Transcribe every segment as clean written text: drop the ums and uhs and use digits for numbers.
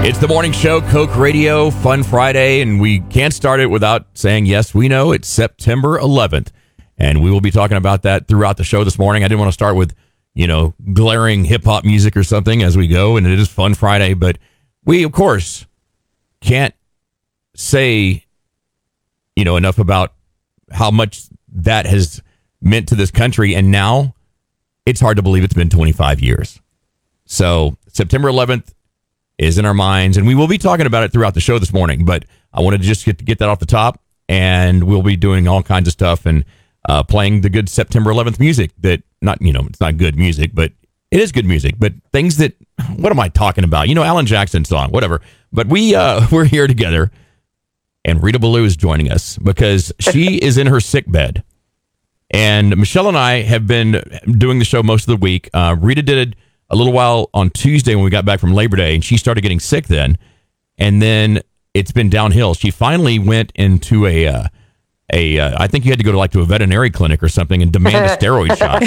It's the morning show, Coke Radio, Fun Friday, and we can't start it without saying, yes, we know it's September 11th, and we will be talking about that throughout the show this morning. I didn't want to start with, glaring hip-hop music or something as we go, and it is Fun Friday, but we, of course, can't say, enough about how much that has meant to this country, and now it's hard to believe it's been 25 years. So, September 11th, is in our minds, and we will be talking about it throughout the show this morning, but I wanted to just get that off the top, and we'll be doing all kinds of stuff and playing the good September 11th music that, it's not good music, but it is good music, but things that, what am I talking about? Alan Jackson song, whatever. But we're here together, and Rita Ballou is joining us because she is in her sick bed, and Michelle and I have been doing the show most of the week. Rita did a little while on Tuesday when we got back from Labor Day, and she started getting sick then, and then it's been downhill. She finally went into I think you had to go to a veterinary clinic or something and demand a steroid shot.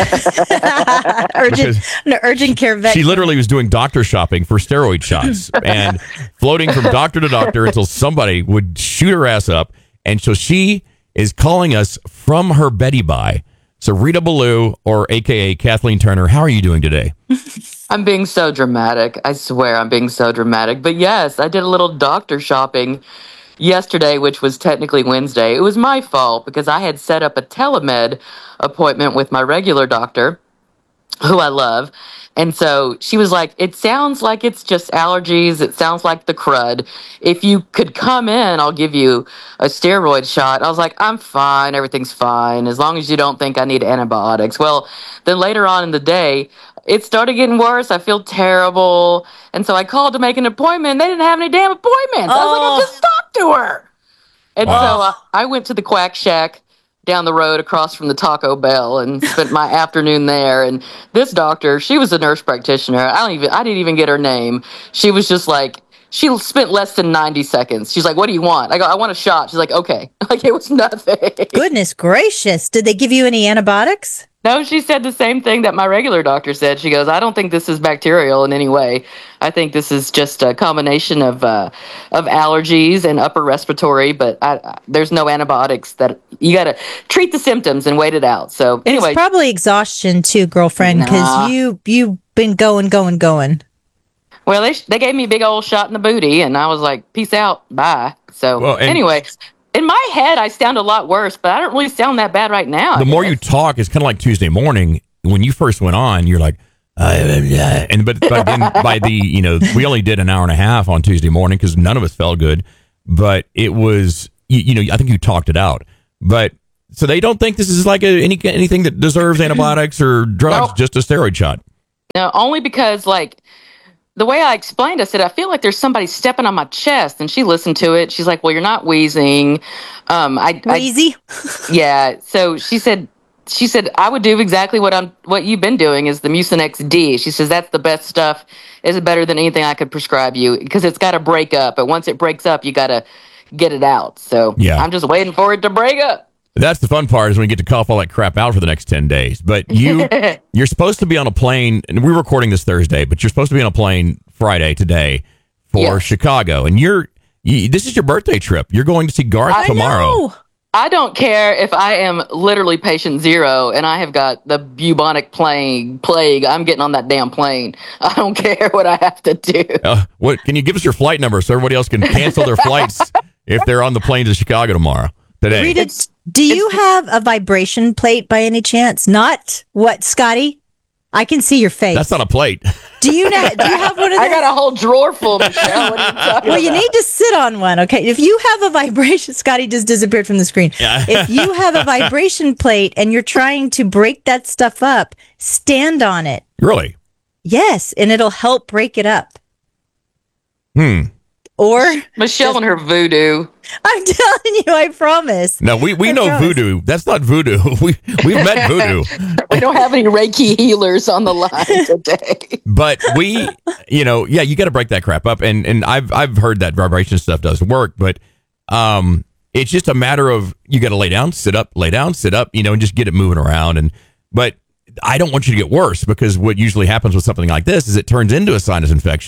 urgent care vet. She literally was doing doctor shopping for steroid shots and floating from doctor to doctor until somebody would shoot her ass up. And so she is calling us from her Betty Bye. So Rita Ballou, or AKA Kathleen Turner, how are you doing today? I'm being so dramatic. I swear I'm being so dramatic. But yes, I did a little doctor shopping yesterday, which was technically Wednesday. It was my fault because I had set up a telemed appointment with my regular doctor, who I love. And so she was like, it sounds like it's just allergies. It sounds like the crud. If you could come in, I'll give you a steroid shot. I was like, I'm fine. Everything's fine. As long as you don't think I need antibiotics. Well, then later on in the day, it started getting worse. I feel terrible. And so I called to make an appointment. They didn't have any damn appointments. I was like, I just talked to her. And so I went to the Quack Shack down the road across from the Taco Bell and spent my afternoon there. And this doctor, she was a nurse practitioner. I didn't even get her name. She was just like, she spent less than 90 seconds. She's like, what do you want? I go, I want a shot. She's like, okay. It was nothing. Goodness gracious. Did they give you any antibiotics? No, she said the same thing that my regular doctor said. She goes, I don't think this is bacterial in any way. I think this is just a combination of allergies and upper respiratory, but there's no antibiotics. That you got to treat the symptoms and wait it out. So anyway. It's probably exhaustion too, girlfriend, because you've been going. Well, they gave me a big old shot in the booty, and I was like, peace out, bye. So anyway. In my head, I sound a lot worse, but I don't really sound that bad right now. The more you talk, it's kind of like Tuesday morning. When you first went on, you're like, but then by the, we only did an hour and a half on Tuesday morning because none of us felt good. But it was, I think you talked it out. But so they don't think this is like anything that deserves antibiotics or drugs, just a steroid shot. No, only because the way I explained, I said, I feel like there's somebody stepping on my chest. And she listened to it. She's like, well, you're not wheezing. Wheezy? Yeah. So she said, I would do exactly what you've been doing is the Mucinex D. She says, that's the best stuff. It's better than anything I could prescribe you because it's got to break up. But once it breaks up, you got to get it out. So yeah. I'm just waiting for it to break up. That's the fun part is when you get to cough all that crap out for the next 10 days. But you're supposed to be on a plane, and we're recording this Thursday, but you're supposed to be on a plane Friday today for Chicago. And this is your birthday trip. You're going to see Garth tomorrow. I don't care if I am literally patient zero and I have got the bubonic plague. I'm getting on that damn plane. I don't care what I have to do. What can you give us your flight number so everybody else can cancel their flights if they're on the plane to Chicago tomorrow? Today. Rita, do you have a vibration plate by any chance? Not what, Scotty? I can see your face. That's not a plate. Do you have one of those? I got a whole drawer full, Michelle. What are you talking about? You need to sit on one, okay? If you have a vibration, Scotty just disappeared from the screen. Yeah. If you have a vibration plate and you're trying to break that stuff up, stand on it. Really? Yes, and it'll help break it up. Or Michelle and her voodoo. I'm telling you, I promise. No, we know voodoo. That's not voodoo. We've met voodoo. We don't have any Reiki healers on the line today. But you got to break that crap up. And I've heard that vibration stuff does work, but it's just a matter of you got to lay down, sit up, and just get it moving around. But I don't want you to get worse because what usually happens with something like this is it turns into a sinus infection.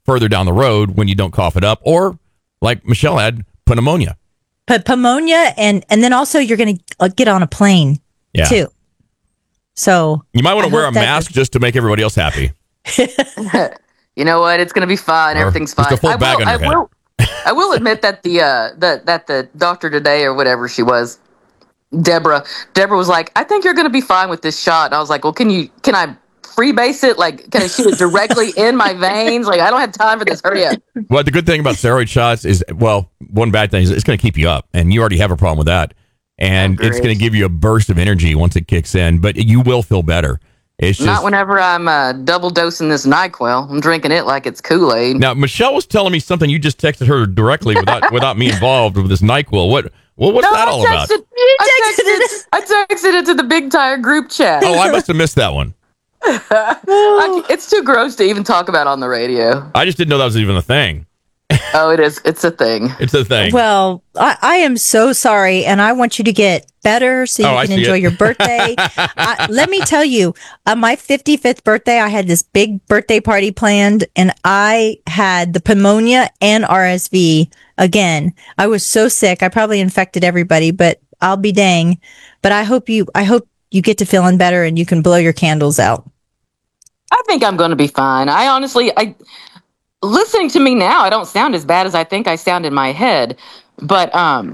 further down the road when you don't cough it up, or like Michelle had, pneumonia. But pneumonia, and then also you're going to get on a plane too. So you might want to wear a mask just to make everybody else happy. You know what? It's going to be fine. Everything's fine. Just a full bag on your head. I will admit that the doctor today, or whatever she was, Deborah was like, I think you're going to be fine with this shot. And I was like, well, can I freebase it? Like, can I shoot it directly in my veins? Like, I don't have time for this. Hurry up. Well, the good thing about steroid shots is, well, one bad thing is it's going to keep you up, and you already have a problem with that. And it's going to give you a burst of energy once it kicks in, but you will feel better. It's just, not whenever I'm double dosing this NyQuil. I'm drinking it like it's Kool-Aid. Now, Michelle was telling me something you just texted her directly without me involved with this NyQuil. What's that all about? I texted it to the Big Tire group chat. Oh, I must have missed that one. It's too gross to even talk about on the radio. I just didn't know that was even a thing. Oh, it is. It's a thing. It's a thing. Well, I am so sorry, and I want you to get better so you can enjoy your birthday. Let me tell you, my 55th birthday, I had this big birthday party planned, and I had the pneumonia and RSV again. I was so sick. I probably infected everybody, but I'll be dang. But I hope you get to feeling better and you can blow your candles out. I think I'm going to be fine. Listening to me now, I don't sound as bad as I think I sound in my head, but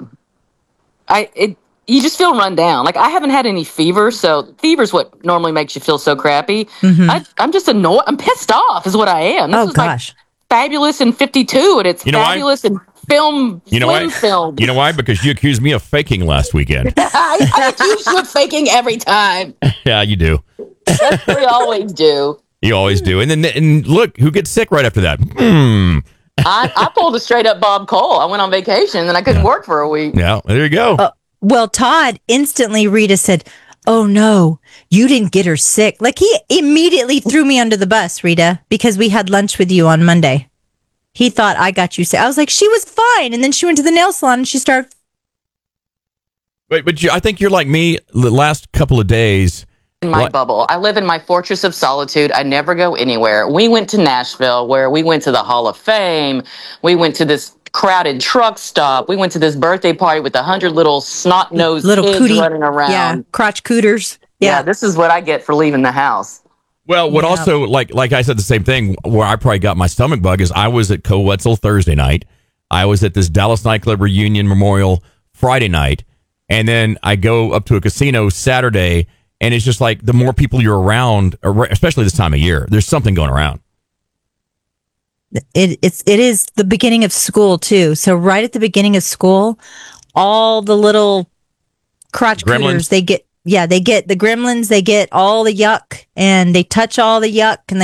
you just feel run down. Like, I haven't had any fever, so fever's what normally makes you feel so crappy. Mm-hmm. I'm just annoyed. I'm pissed off is what I am. This gosh. Like Fabulous in 52, and it's Fabulous in film. You know why? Film. You know why? Because you accused me of faking last weekend. I accuse you of faking every time. Yeah, you do. That's what we always do. You always do. And look, who gets sick right after that? I pulled a straight up Bob Cole. I went on vacation and I couldn't work for a week. Yeah, there you go. Well, Todd instantly, Rita said, oh no, you didn't get her sick. Like, he immediately threw me under the bus, Rita, because we had lunch with you on Monday. He thought I got you sick. I was like, she was fine. And then she went to the nail salon and she started. Wait, but I think you're like me the last couple of days. In my bubble. I live in my fortress of solitude. I never go anywhere. We went to Nashville, where we went to the Hall of Fame. We went to this crowded truck stop. We went to this birthday party with 100 little snot-nosed kids running around. Yeah, crotch cooters. Yeah, this is what I get for leaving the house. Well, what also, like I said, the same thing, where I probably got my stomach bug is I was at Co-Wetzel Thursday night. I was at this Dallas Nightclub Reunion Memorial Friday night. And then I go up to a casino Saturday. And it's just like the more people you're around, especially this time of year, there's something going around. It is the beginning of school too. So right at the beginning of school, all the little crotch cooters, they get the gremlins, they get all the yuck, and they touch all the yuck, and